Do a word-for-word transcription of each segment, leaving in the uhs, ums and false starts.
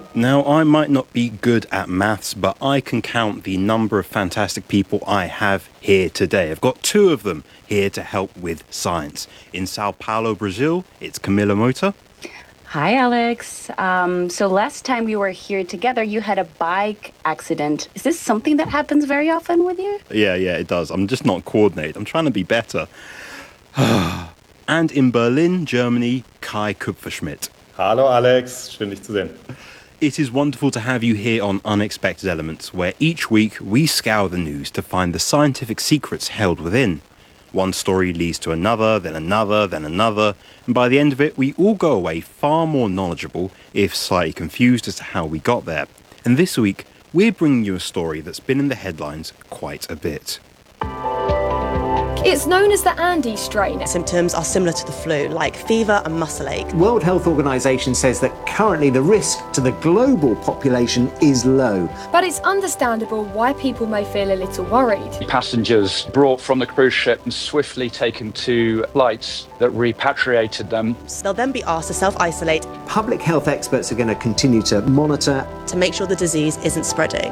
Now, I might not be good at maths, but I can count the number of fantastic people I have here today. I've got two of them here to help with science. In Sao Paulo, Brazil, it's Camila Mota. Hi, Alex. Um, so last time we were here together, you had a bike accident. Is this something that happens very often with you? Yeah, yeah, it does. I'm just not coordinated. I'm trying to be better. And in Berlin, Germany, Kai Kupferschmidt. Hallo Alex, schön dich zu sehen. It is wonderful to have you here on Unexpected Elements, where each week we scour the news to find the scientific secrets held within. One story leads to another, then another, then another, and by the end of it, we all go away far more knowledgeable, if slightly confused as to how we got there. And this week, we're bringing you a story that's been in the headlines quite a bit. It's known as the Andes strain. Symptoms are similar to the flu, like fever and muscle ache. World Health Organization says that currently the risk to the global population is low. But it's understandable why people may feel a little worried. Passengers brought from the cruise ship and swiftly taken to flights that repatriated them. They'll then be asked to self-isolate. Public health experts are going to continue to monitor to make sure the disease isn't spreading.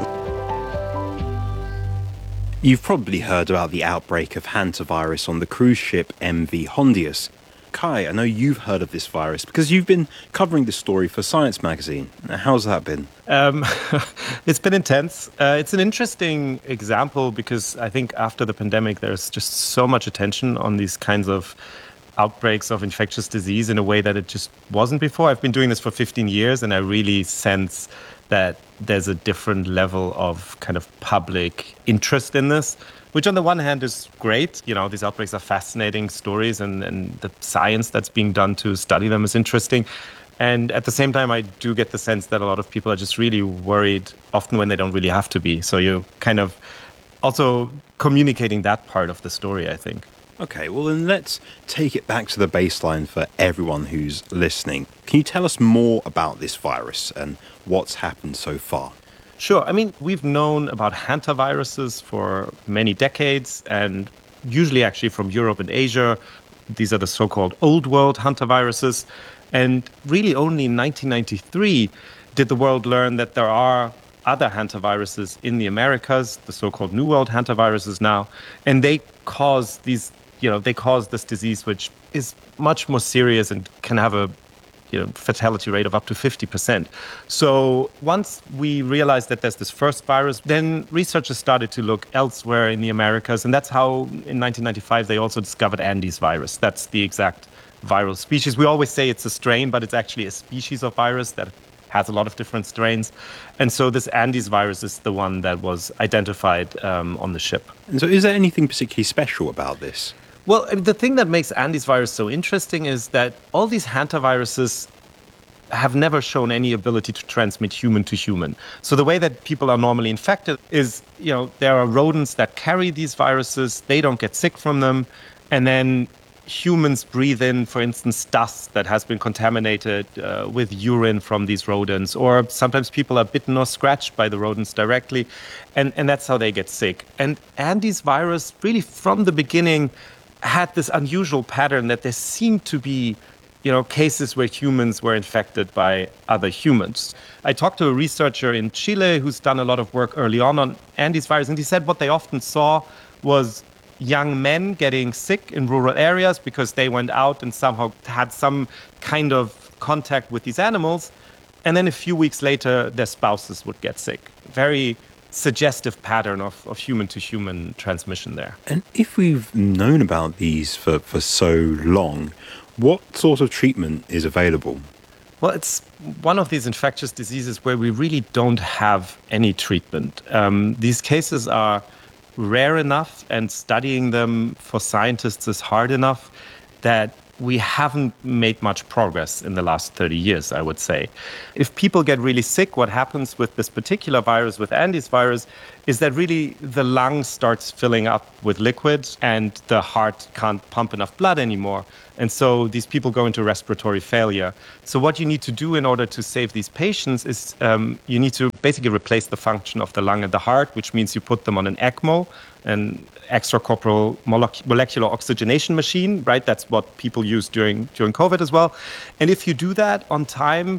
You've probably heard about the outbreak of hantavirus on the cruise ship M V Hondius. Kai, I know you've heard of this virus because you've been covering this story for Science magazine. How's that been? Um, it's been intense. Uh, it's an interesting example because I think after the pandemic, there's just so much attention on these kinds of outbreaks of infectious disease in a way that it just wasn't before. I've been doing this for fifteen years and I really sense that there's a different level of kind of public interest in this, which on the one hand is great. You know, these outbreaks are fascinating stories and, and the science that's being done to study them is interesting. And at the same time, I do get the sense that a lot of people are just really worried, often when they don't really have to be. So you're kind of also communicating that part of the story, I think. Okay, well then let's take it back to the baseline for everyone who's listening. Can you tell us more about this virus and what's happened so far? Sure. I mean, we've known about hantaviruses for many decades, and usually actually from Europe and Asia. These are the so-called old world hantaviruses. And really only in nineteen ninety-three did the world learn that there are other hantaviruses in the Americas, the so-called New World hantaviruses now, and they cause these, you know, they cause this disease, which is much more serious and can have a you know, fatality rate of up to fifty percent. So once we realized that there's this first virus, then researchers started to look elsewhere in the Americas. And that's how in nineteen ninety-five, they also discovered Andes virus. That's the exact viral species. We always say it's a strain, but it's actually a species of virus that has a lot of different strains. And so this Andes virus is the one that was identified um, on the ship. And so is there anything particularly special about this? Well, the thing that makes Andes virus so interesting is that all these hantaviruses have never shown any ability to transmit human to human. So the way that people are normally infected is, you know, there are rodents that carry these viruses, they don't get sick from them, and then humans breathe in, for instance, dust that has been contaminated uh, with urine from these rodents, or sometimes people are bitten or scratched by the rodents directly, and, and that's how they get sick. And Andes virus, really from the beginning, had this unusual pattern that there seemed to be, you know, cases where humans were infected by other humans. I talked to a researcher in Chile who's done a lot of work early on on Andes virus, and he said what they often saw was young men getting sick in rural areas because they went out and somehow had some kind of contact with these animals, and then a few weeks later, their spouses would get sick. Very suggestive pattern of, of human-to-human transmission there. And if we've known about these for, for so long, what sort of treatment is available? Well, it's one of these infectious diseases where we really don't have any treatment. Um, these cases are rare enough, and studying them for scientists is hard enough that we haven't made much progress in the last thirty years, I would say. If people get really sick, what happens with this particular virus, with Andes virus, is that really the lung starts filling up with liquid and the heart can't pump enough blood anymore. And so these people go into respiratory failure. So what you need to do in order to save these patients is um, you need to basically replace the function of the lung and the heart, which means you put them on an ECMO, an extracorporeal molecular oxygenation machine, right? That's what people use during during COVID as well. And if you do that on time,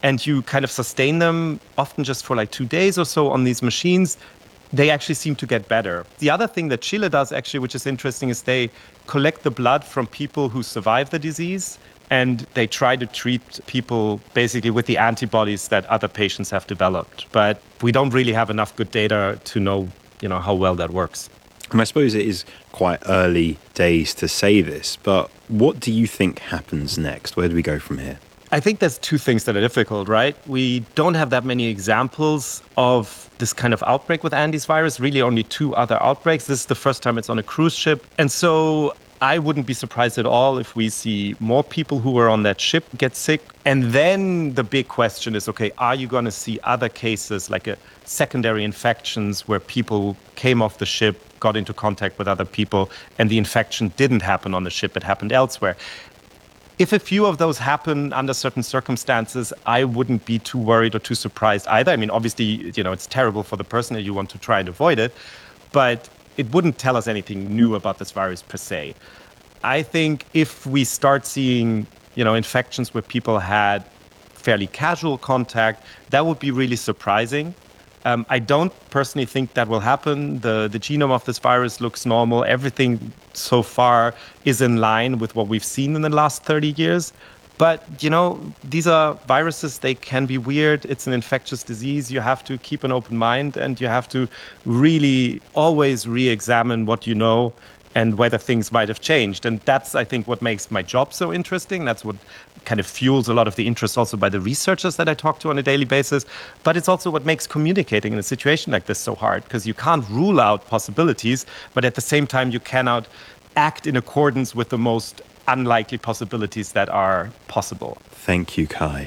and you kind of sustain them often just for like two days or so on these machines, they actually seem to get better. The other thing that Chile does actually, which is interesting, is they collect the blood from people who survive the disease, and they try to treat people basically with the antibodies that other patients have developed. But we don't really have enough good data to know, you know, how well that works. And I suppose it is quite early days to say this, but what do you think happens next? Where do we go from here? I think there's two things that are difficult, right? We don't have that many examples of this kind of outbreak with Andes virus, really only two other outbreaks. This is the first time it's on a cruise ship. And so I wouldn't be surprised at all if we see more people who were on that ship get sick. And then the big question is, okay, are you going to see other cases like a secondary infections where people came off the ship, got into contact with other people, and the infection didn't happen on the ship, it happened elsewhere? If a few of those happen under certain circumstances, I wouldn't be too worried or too surprised either. I mean, obviously, you know, it's terrible for the person and you want to try and avoid it, but it wouldn't tell us anything new about this virus per se. I think if we start seeing, you know, infections where people had fairly casual contact, that would be really surprising. Um, I don't personally think that will happen. The, the genome of this virus looks normal. Everything so far is in line with what we've seen in the last thirty years. But, you know, these are viruses. They can be weird. It's an infectious disease. You have to keep an open mind, and you have to really always re-examine what you know and whether things might have changed. And that's, I think, what makes my job so interesting. That's what kind of fuels a lot of the interest also by the researchers that I talk to on a daily basis. But it's also what makes communicating in a situation like this so hard, because you can't rule out possibilities, but at the same time, you cannot act in accordance with the most unlikely possibilities that are possible. Thank you, Kai.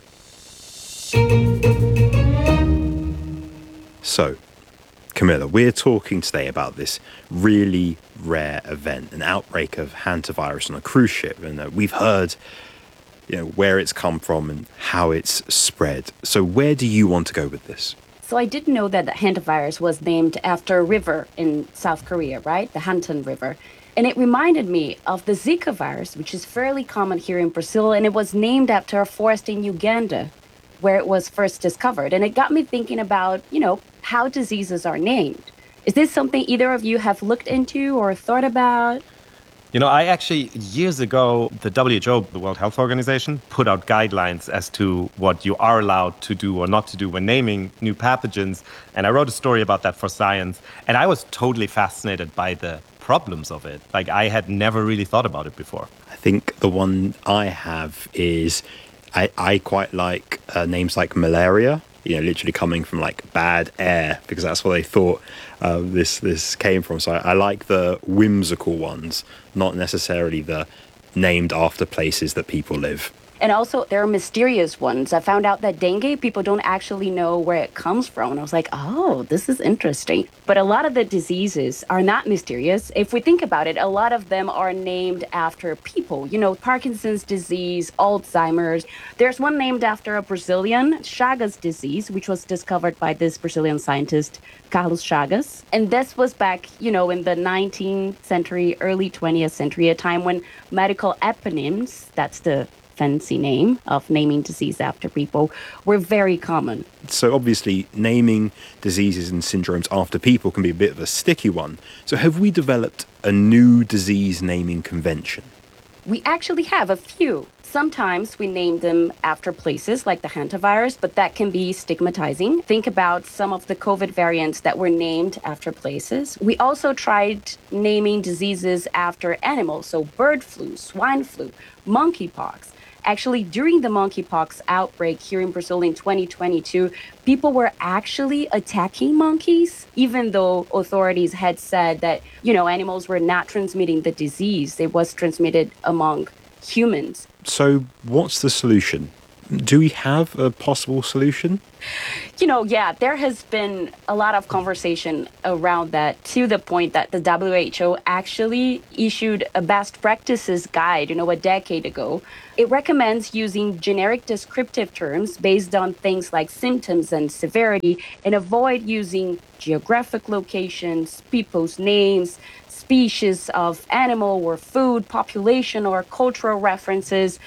So, Camilla, we're talking today about this really rare event, an outbreak of hantavirus on a cruise ship. And uh, we've heard, you know, where it's come from and how it's spread. So where do you want to go with this? So I didn't know that the hantavirus was named after a river in South Korea, right? The Hantan River. And it reminded me of the Zika virus, which is fairly common here in Brazil. And it was named after a forest in Uganda, where it was first discovered. And it got me thinking about, you know, how diseases are named. Is this something either of you have looked into or thought about? You know, I actually, years ago, the W H O, the World Health Organization, put out guidelines as to what you are allowed to do or not to do when naming new pathogens. And I wrote a story about that for Science. And I was totally fascinated by the problems of it. Like, I had never really thought about it before. I think the one I have is, I, I quite like uh, names like malaria, you know, literally coming from like bad air, because that's what they thought uh, this this came from. So I, I like the whimsical ones, not necessarily the named after places that people live. And also, there are mysterious ones. I found out that dengue, people don't actually know where it comes from. And I was like, oh, this is interesting. But a lot of the diseases are not mysterious. If we think about it, a lot of them are named after people. You know, Parkinson's disease, Alzheimer's. There's one named after a Brazilian, Chagas disease, which was discovered by this Brazilian scientist, Carlos Chagas. And this was back, you know, in the nineteenth century, early twentieth century, a time when medical eponyms, that's the fancy name of naming disease after people, were very common. So obviously naming diseases and syndromes after people can be a bit of a sticky one. So have we developed a new disease naming convention? We actually have a few. Sometimes we name them after places like the hantavirus, but that can be stigmatizing. Think about some of the COVID variants that were named after places. We also tried naming diseases after animals, so bird flu, swine flu, monkeypox. Actually, during the monkeypox outbreak here in Brazil in twenty twenty-two, people were actually attacking monkeys, even though authorities had said that, you know, animals were not transmitting the disease. It was transmitted among humans. So what's the solution? Do we have a possible solution? You know, yeah, there has been a lot of conversation around that, to the point that the W H O actually issued a best practices guide, you know, a decade ago. It recommends using generic descriptive terms based on things like symptoms and severity, and avoid using geographic locations, people's names, species of animal or food, population or cultural references.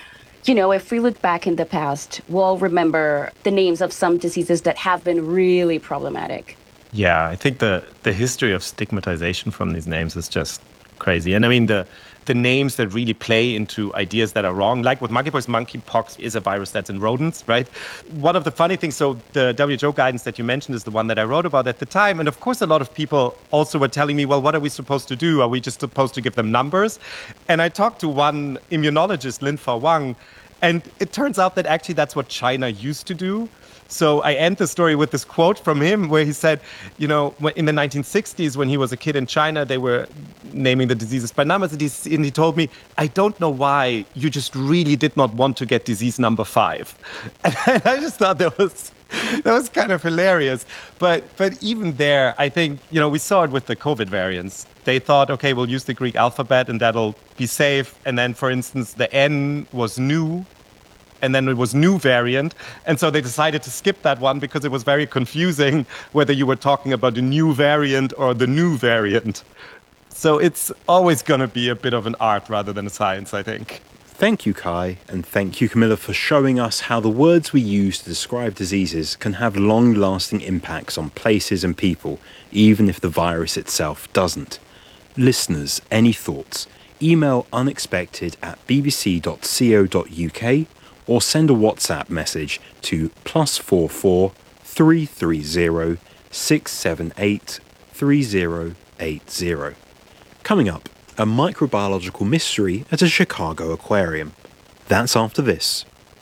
you know, if we look back in the past, we'll remember the names of some diseases that have been really problematic. Yeah, I think the, the history of stigmatization from these names is just crazy. And I mean, the the names that really play into ideas that are wrong, like with monkeypox, monkeypox is a virus that's in rodents, right? One of the funny things, so the W H O guidance that you mentioned is the one that I wrote about at the time. And of course, a lot of people also were telling me, well, what are we supposed to do? Are we just supposed to give them numbers? And I talked to one immunologist, Lin-Fa Wang, and it turns out that actually that's what China used to do. So I end the story with this quote from him where he said, you know, in the nineteen sixties, when he was a kid in China, they were naming the diseases by numbers. And he, and he told me, I don't know why you just really did not want to get disease number five. And I just thought that was that was kind of hilarious. But but even there, I think, you know, we saw it with the COVID variants. They thought, okay, we'll use the Greek alphabet and that'll be safe. And then, for instance, the N was new. And then it was new variant. And so they decided to skip that one because it was very confusing whether you were talking about a new variant or the new variant. So it's always going to be a bit of an art rather than a science, I think. Thank you, Kai, and thank you, Camilla, for showing us how the words we use to describe diseases can have long-lasting impacts on places and people, even if the virus itself doesn't. Listeners, any thoughts? Email unexpected at b b c dot co dot u k or send a WhatsApp message to plus four four three three zero six seven eight three zero eight zero. Coming up, a microbiological mystery at a Chicago aquarium. That's after this.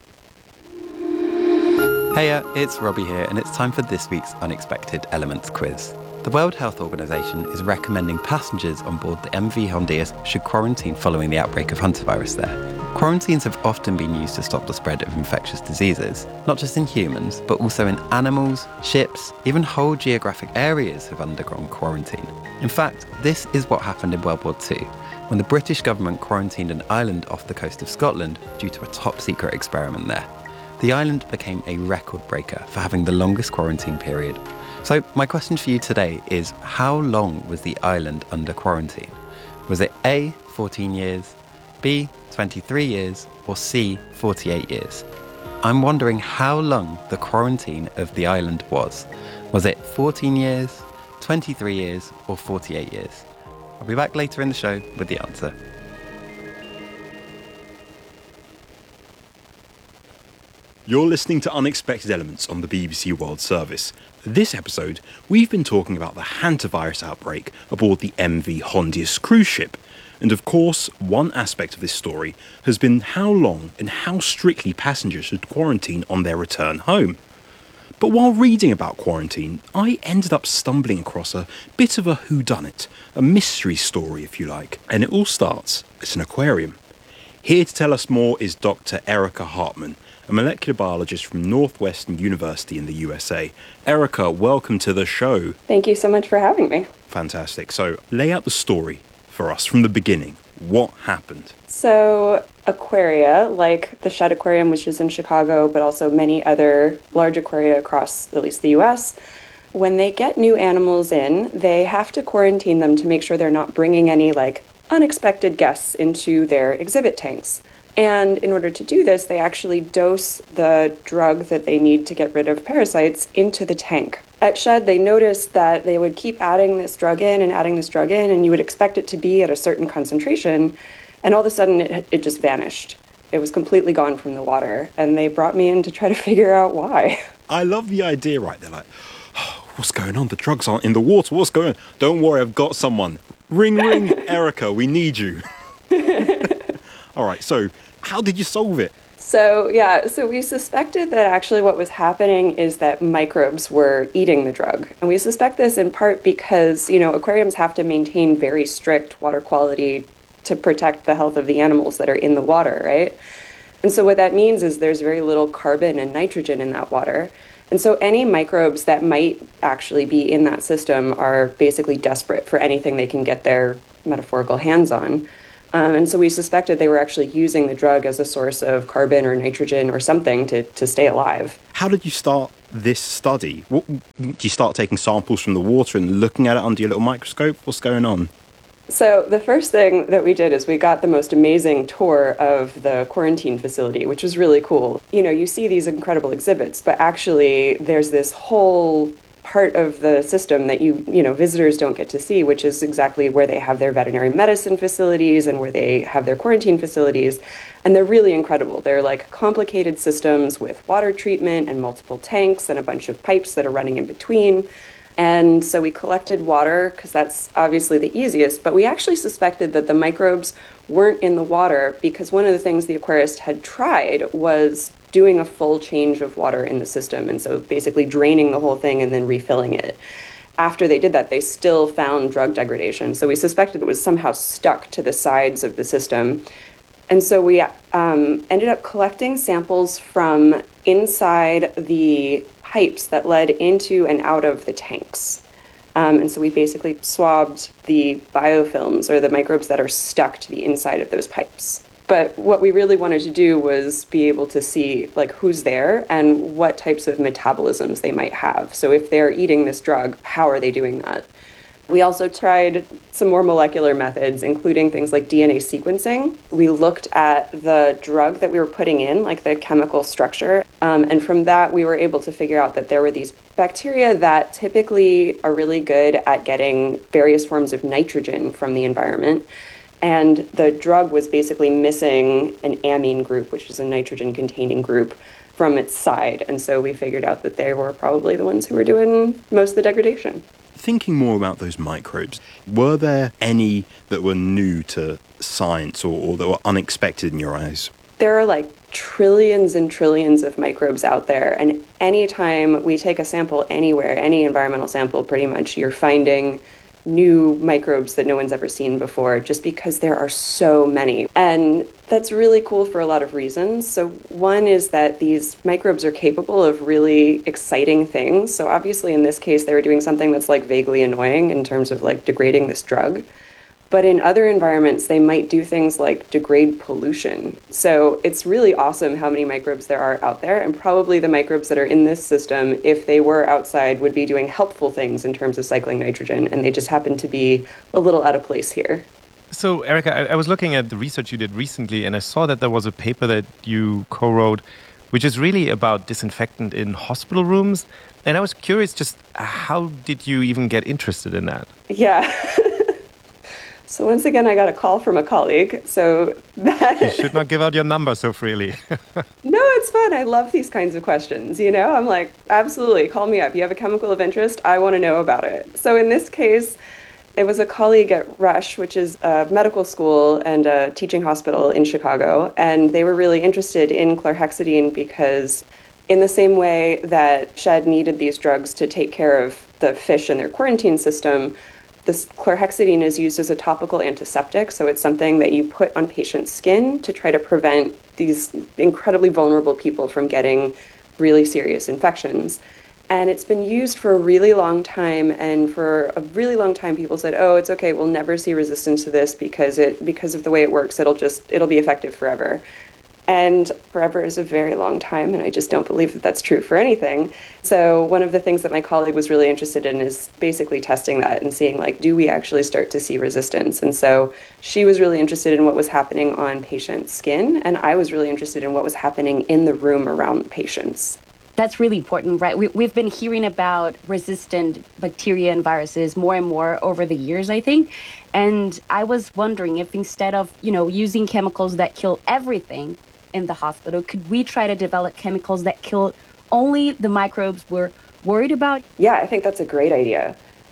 Heya, it's Robbie here, and it's time for this week's Unexpected Elements quiz. The World Health Organization is recommending passengers on board the M V Hondius should quarantine following the outbreak of hantavirus there. Quarantines have often been used to stop the spread of infectious diseases, not just in humans, but also in animals, ships, even whole geographic areas have undergone quarantine. In fact, this is what happened in World War Two, when the British government quarantined an island off the coast of Scotland due to a top-secret experiment there. The island became a record breaker for having the longest quarantine period. So my question for you today is, how long was the island under quarantine? Was it A, fourteen years, B, twenty-three years, or C, forty-eight years? I'm wondering how long the quarantine of the island was. Was it fourteen years, twenty-three years, or forty-eight years? I'll be back later in the show with the answer. You're listening to Unexpected Elements on the B B C World Service. This episode, we've been talking about the hantavirus outbreak aboard the M V Hondius cruise ship. And of course, one aspect of this story has been how long and how strictly passengers should quarantine on their return home. But while reading about quarantine, I ended up stumbling across a bit of a whodunit, a mystery story if you like, and it all starts at an aquarium. Here to tell us more is Doctor Erica Hartman, a molecular biologist from Northwestern University in the U S A. Erica, welcome to the show. Thank you so much for having me. Fantastic. So lay out the story for us from the beginning. What happened? So aquaria, like the Shedd Aquarium, which is in Chicago, but also many other large aquaria across at least the U S, when they get new animals in, they have to quarantine them to make sure they're not bringing any like unexpected guests into their exhibit tanks. And in order to do this, they actually dose the drug that they need to get rid of parasites into the tank. At Shedd, they noticed that they would keep adding this drug in and adding this drug in, and you would expect it to be at a certain concentration, and all of a sudden it, it just vanished. It was completely gone from the water, and they brought me in to try to figure out why. I love the idea right there, like, oh, what's going on? The drugs aren't in the water. What's going on? Don't worry, I've got someone. Ring, ring, Erica, we need you. All right, so how did you solve it? So, yeah, so we suspected that actually what was happening is that microbes were eating the drug. And we suspect this in part because, you know, aquariums have to maintain very strict water quality to protect the health of the animals that are in the water, right? And so what that means is there's very little carbon and nitrogen in that water. And so any microbes that might actually be in that system are basically desperate for anything they can get their metaphorical hands on. Um, and so we suspected they were actually using the drug as a source of carbon or nitrogen or something to, to stay alive. How did you start this study? What, did you start taking samples from the water and looking at it under your little microscope? What's going on? So the first thing that we did is we got the most amazing tour of the quarantine facility, which was really cool. You know, you see these incredible exhibits, but actually there's this whole part of the system that you, you know, visitors don't get to see, which is exactly where they have their veterinary medicine facilities and where they have their quarantine facilities. And they're really incredible. They're like complicated systems with water treatment and multiple tanks and a bunch of pipes that are running in between. And so we collected water because that's obviously the easiest, but we actually suspected that the microbes weren't in the water because one of the things the aquarist had tried was doing a full change of water in the system. And so basically draining the whole thing and then refilling it. After they did that, they still found drug degradation. So we suspected it was somehow stuck to the sides of the system. And so we um, ended up collecting samples from inside the pipes that led into and out of the tanks. Um, and so we basically swabbed the biofilms or the microbes that are stuck to the inside of those pipes. But what we really wanted to do was be able to see like who's there and what types of metabolisms they might have. So if they're eating this drug, how are they doing that? We also tried some more molecular methods, including things like D N A sequencing. We looked at the drug that we were putting in, like the chemical structure. Um, and from that, we were able to figure out that there were these bacteria that typically are really good at getting various forms of nitrogen from the environment. And the drug was basically missing an amine group, which is a nitrogen-containing group, from its side. And so we figured out that they were probably the ones who were doing most of the degradation. Thinking more about those microbes, were there any that were new to science or, or that were unexpected in your eyes? There are like trillions and trillions of microbes out there. And anytime we take a sample anywhere, any environmental sample, pretty much, you're finding new microbes that no one's ever seen before, just because there are so many. And that's really cool for a lot of reasons. So one is that these microbes are capable of really exciting things. So obviously in this case, they were doing something that's like vaguely annoying in terms of like degrading this drug. But in other environments, they might do things like degrade pollution. So it's really awesome how many microbes there are out there. And probably the microbes that are in this system, if they were outside, would be doing helpful things in terms of cycling nitrogen. And they just happen to be a little out of place here. So, Erica, I, I was looking at the research you did recently, and I saw that there was a paper that you co-wrote, which is really about disinfectant in hospital rooms. And I was curious, just how did you even get interested in that? Yeah. So once again, I got a call from a colleague. So that you should not give out your number so freely. No, it's fun. I love these kinds of questions. You know, I'm like, absolutely, call me up. You have a chemical of interest. I want to know about it. So in this case, it was a colleague at Rush, which is a medical school and a teaching hospital in Chicago. And they were really interested in chlorhexidine because in the same way that Shed needed these drugs to take care of the fish in their quarantine system, this chlorhexidine is used as a topical antiseptic, so it's something that you put on patients' skin to try to prevent these incredibly vulnerable people from getting really serious infections. And it's been used for a really long time, and for a really long time people said, oh, it's okay, we'll never see resistance to this because it because of the way it works, it'll just it'll be effective forever. And forever is a very long time, and I just don't believe that that's true for anything. So one of the things that my colleague was really interested in is basically testing that and seeing, like, do we actually start to see resistance? And so she was really interested in what was happening on patients' skin, and I was really interested in what was happening in the room around patients. That's really important, right? We, we've been hearing about resistant bacteria and viruses more and more over the years, I think. And I was wondering if instead of, you know, using chemicals that kill everything in the hospital, could we try to develop chemicals that kill only the microbes we're worried about? Yeah, I think that's a great idea.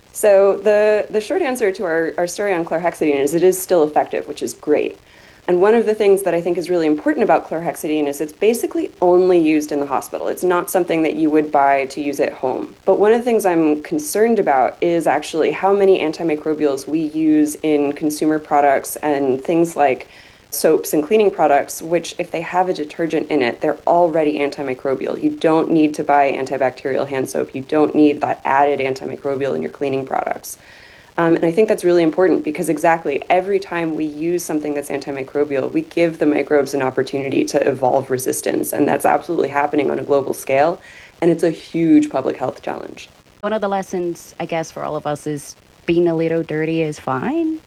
So the, the short answer to our, our story on chlorhexidine is it is still effective, which is great. And one of the things that I think is really important about chlorhexidine is it's basically only used in the hospital. It's not something that you would buy to use at home. But one of the things I'm concerned about is actually how many antimicrobials we use in consumer products and things like soaps and cleaning products, which if they have a detergent in it, they're already antimicrobial. You don't need to buy antibacterial hand soap. You don't need that added antimicrobial in your cleaning products. Um, and I think that's really important because exactly every time we use something that's antimicrobial, we give the microbes an opportunity to evolve resistance. And that's absolutely happening on a global scale. And it's a huge public health challenge. One of the lessons, I guess, for all of us is being a little dirty is fine.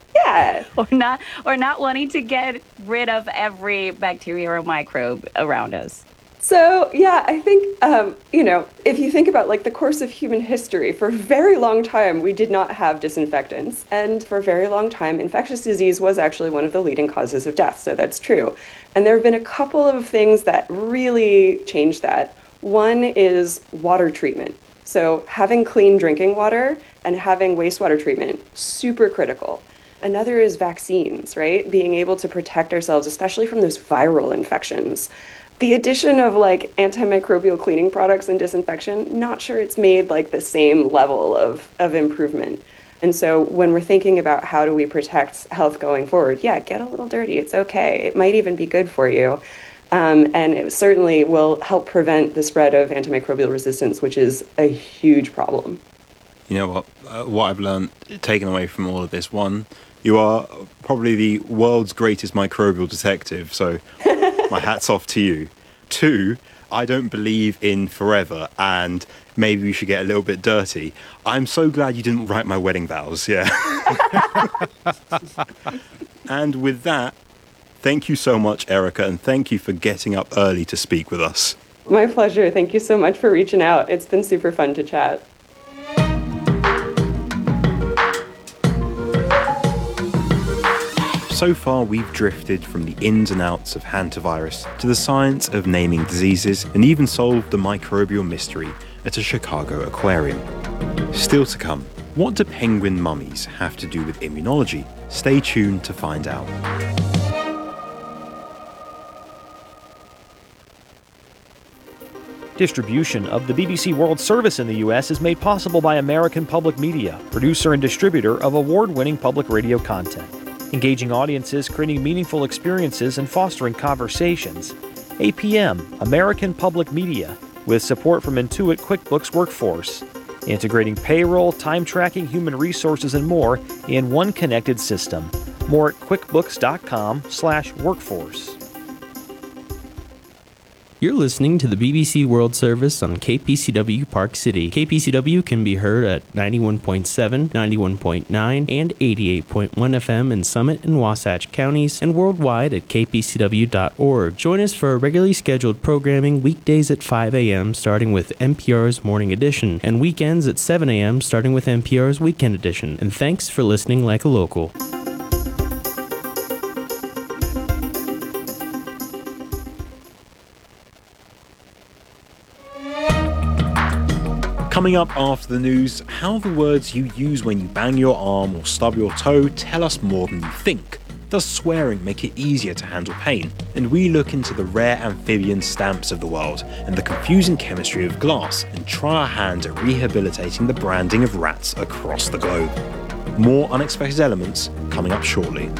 Yeah. or not or not wanting to get rid of every bacteria or microbe around us. So, yeah, I think, um, you know, if you think about like the course of human history, for a very long time, we did not have disinfectants. And for a very long time, infectious disease was actually one of the leading causes of death. So that's true. And there have been a couple of things that really changed that. One is water treatment. So having clean drinking water and having wastewater treatment, super critical. Another is vaccines, right? Being able to protect ourselves, especially from those viral infections. The addition of like antimicrobial cleaning products and disinfection, not sure it's made like the same level of, of improvement. And so when we're thinking about how do we protect health going forward, yeah, get a little dirty. It's okay. It might even be good for you. Um, and it certainly will help prevent the spread of antimicrobial resistance, which is a huge problem. You know what? Uh, what I've learned, taken away from all of this, one, you are probably the world's greatest microbial detective, so my hat's off to you. Two, I don't believe in forever, and maybe we should get a little bit dirty. I'm so glad you didn't write my wedding vows, yeah. And with that, thank you so much, Erica, and thank you for getting up early to speak with us. My pleasure. Thank you so much for reaching out. It's been super fun to chat. So far, we've drifted from the ins and outs of hantavirus to the science of naming diseases and even solved the microbial mystery at a Chicago aquarium. Still to come, what do penguin mummies have to do with immunology? Stay tuned to find out. Distribution of the B B C World Service in the U S is made possible by American Public Media, producer and distributor of award-winning public radio content. Engaging audiences, creating meaningful experiences, and fostering conversations. A P M, American Public Media, with support from Intuit QuickBooks Workforce. Integrating payroll, time tracking, human resources, and more in one connected system. More at quickbooks.com slash workforce. You're listening to the B B C World Service on K P C W Park City. K P C W can be heard at ninety-one point seven, ninety-one point nine, and eighty-eight point one F M in Summit and Wasatch counties, and worldwide at k p c w dot org. Join us for our regularly scheduled programming weekdays at five a.m. starting with N P R's Morning Edition, and weekends at seven a.m. starting with N P R's Weekend Edition. And thanks for listening like a local. Coming up after the news, how the words you use when you bang your arm or stub your toe tell us more than you think. Does swearing make it easier to handle pain? And we look into the rare amphibian stamps of the world and the confusing chemistry of glass and try our hand at rehabilitating the branding of rats across the globe. More unexpected elements coming up shortly.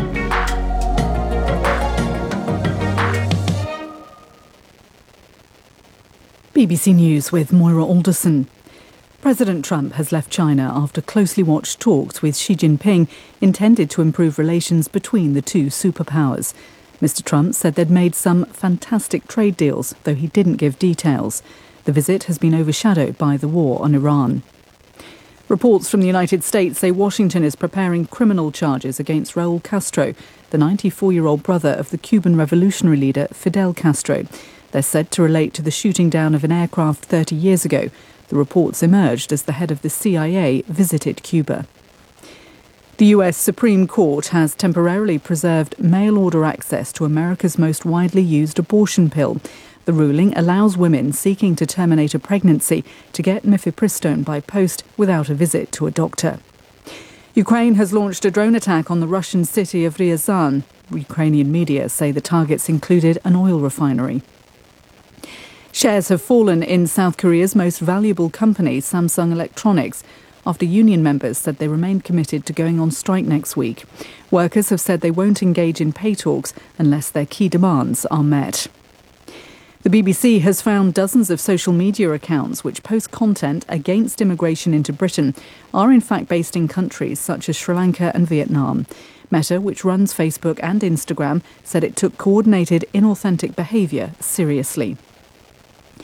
B B C News with Moira Alderson. President Trump has left China after closely watched talks with Xi Jinping intended to improve relations between the two superpowers. Mister Trump said they'd made some fantastic trade deals, though he didn't give details. The visit has been overshadowed by the war on Iran. Reports from the United States say Washington is preparing criminal charges against Raul Castro, the ninety-four-year-old brother of the Cuban revolutionary leader Fidel Castro. They're said to relate to the shooting down of an aircraft thirty years ago. The reports emerged as the head of the C I A visited Cuba. The U S Supreme Court has temporarily preserved mail-order access to America's most widely used abortion pill. The ruling allows women seeking to terminate a pregnancy to get mifepristone by post without a visit to a doctor. Ukraine has launched a drone attack on the Russian city of Ryazan. Ukrainian media say the targets included an oil refinery. Shares have fallen in South Korea's most valuable company, Samsung Electronics, after union members said they remained committed to going on strike next week. Workers have said they won't engage in pay talks unless their key demands are met. The B B C has found dozens of social media accounts which post content against immigration into Britain are in fact based in countries such as Sri Lanka and Vietnam. Meta, which runs Facebook and Instagram, said it took coordinated inauthentic behaviour seriously.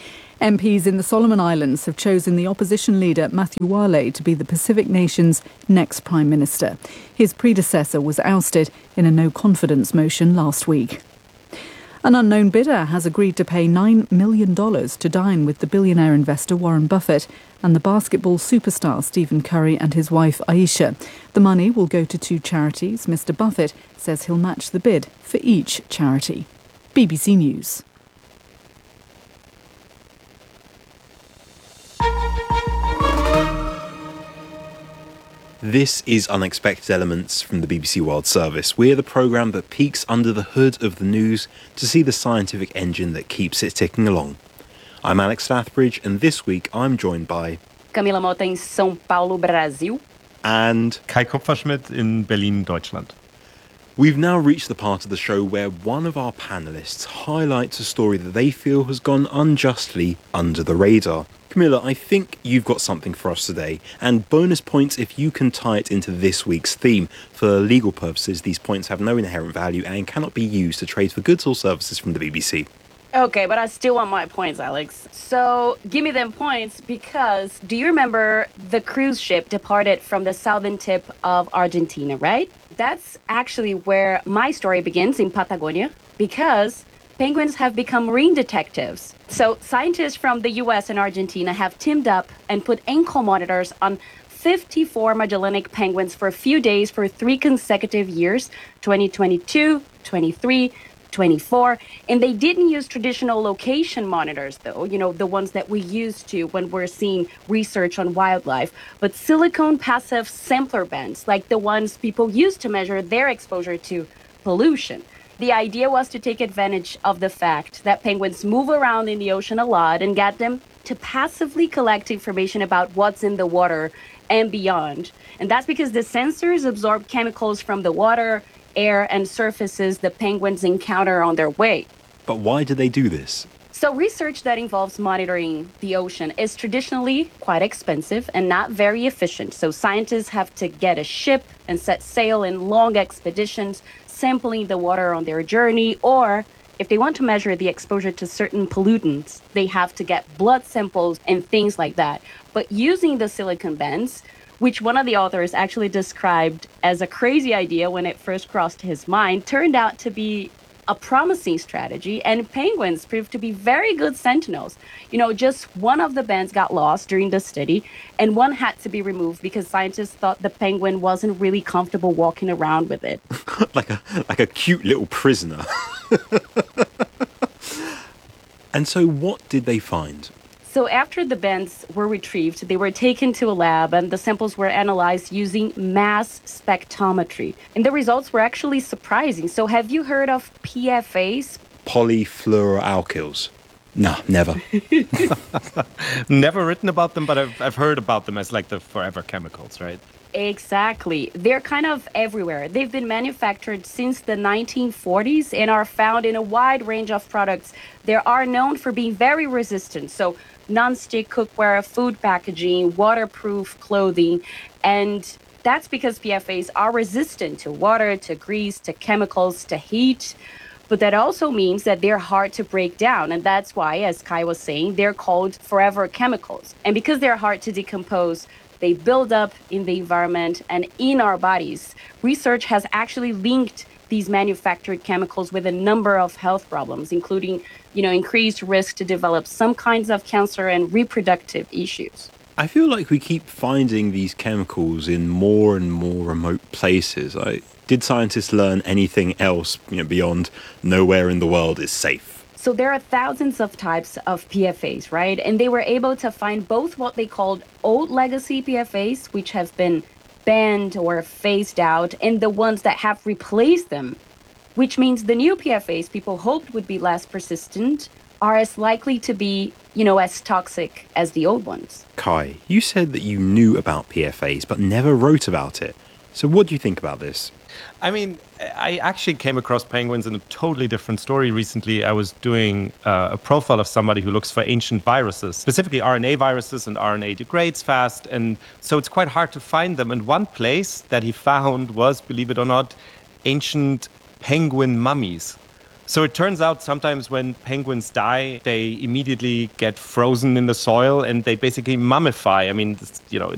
M Ps in the Solomon Islands have chosen the opposition leader Matthew Wale to be the Pacific nation's next Prime Minister. His predecessor was ousted in a no-confidence motion last week. An unknown bidder has agreed to pay nine million dollars to dine with the billionaire investor Warren Buffett and the basketball superstar Stephen Curry and his wife Aisha. The money will go to two charities. Mister Buffett says he'll match the bid for each charity. B B C News. This is Unexpected Elements from the B B C World Service. We're the programme that peeks under the hood of the news to see the scientific engine that keeps it ticking along. I'm Alex Lathbridge, and this week I'm joined by Camila Mota in São Paulo, Brasil. And Kai Kupferschmidt in Berlin, Deutschland. We've now reached the part of the show where one of our panellists highlights a story that they feel has gone unjustly under the radar. Camilla, I think you've got something for us today, and bonus points if you can tie it into this week's theme. For legal purposes, these points have no inherent value and cannot be used to trade for goods or services from the B B C. Okay, but I still want my points, Alex. So give me them points because do you remember the cruise ship departed from the southern tip of Argentina, right? That's actually where my story begins in Patagonia because penguins have become marine detectives. So scientists from the U S and Argentina have teamed up and put ankle monitors on fifty-four Magellanic penguins for a few days for three consecutive years, twenty twenty-two, twenty-three, twenty-four. And they didn't use traditional location monitors, though, you know, the ones that we used to when we're seeing research on wildlife, but silicone passive sampler bands, like the ones people use to measure their exposure to pollution. The idea was to take advantage of the fact that penguins move around in the ocean a lot and get them to passively collect information about what's in the water and beyond. And that's because the sensors absorb chemicals from the water, air, and surfaces the penguins encounter on their way. But why do they do this? So research that involves monitoring the ocean is traditionally quite expensive and not very efficient. So scientists have to get a ship and set sail in long expeditions, sampling the water on their journey, or if they want to measure the exposure to certain pollutants, they have to get blood samples and things like that. But using the silicon bands, which one of the authors actually described as a crazy idea when it first crossed his mind, turned out to be a promising strategy, and penguins proved to be very good sentinels. You know, just one of the bands got lost during the study, and one had to be removed because scientists thought the penguin wasn't really comfortable walking around with it. like a like a cute little prisoner. And so what did they find? So after the bands were retrieved, they were taken to a lab and the samples were analyzed using mass spectrometry. And the results were actually surprising. So have you heard of P F As? Polyfluoroalkyls. No, never. Never written about them, but I've, I've heard about them as like the forever chemicals, right? Exactly. They're kind of everywhere. They've been manufactured since the nineteen forties and are found in a wide range of products. They are known for being very resistant. So non-stick cookware, food packaging, waterproof clothing. And that's because P F As are resistant to water, to grease, to chemicals, to heat. But that also means that they're hard to break down. And that's why, as Kai was saying, they're called forever chemicals. And because they're hard to decompose, they build up in the environment and in our bodies. Research has actually linked these manufactured chemicals with a number of health problems, including, you know, increased risk to develop some kinds of cancer and reproductive issues. I feel like we keep finding these chemicals in more and more remote places. I, did scientists learn anything else, you know, beyond nowhere in the world is safe? So there are thousands of types of P F As, right? And they were able to find both what they called old legacy P F As, which have been banned or phased out, and the ones that have replaced them, which means the new P F As people hoped would be less persistent are as likely to be, you know, as toxic as the old ones. Kai, you said that you knew about P F As but never wrote about it. So what do you think about this? I mean, I actually came across penguins in a totally different story recently. I was doing uh, a profile of somebody who looks for ancient viruses, specifically R N A viruses, and R N A degrades fast. And so it's quite hard to find them. And one place that he found was, believe it or not, ancient penguin mummies. So it turns out sometimes when penguins die, they immediately get frozen in the soil and they basically mummify. I mean, you know,